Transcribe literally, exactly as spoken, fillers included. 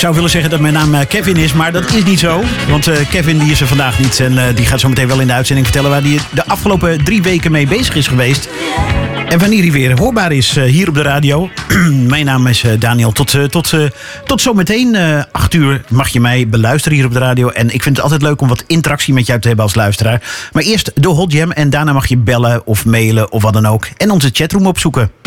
Ik zou willen zeggen dat mijn naam Kevin is, maar dat is niet zo. Want uh, Kevin die is er vandaag niet en uh, die gaat zo meteen wel in de uitzending vertellen waar hij de afgelopen drie weken mee bezig is geweest. En wanneer hij weer hoorbaar is uh, hier op de radio. Mijn naam is uh, Daniel. Tot, uh, tot, uh, tot zometeen. Uh, acht uur mag je mij beluisteren hier op de radio. En ik vind het altijd leuk om wat interactie met jou te hebben als luisteraar. Maar eerst de Hot Jam en daarna mag je bellen of mailen of wat dan ook. En onze chatroom opzoeken.